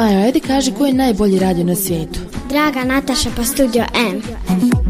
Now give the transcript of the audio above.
Majo, ajde kaži koji je najbolji radio na svijetu. Draga Nataša pa Studio M.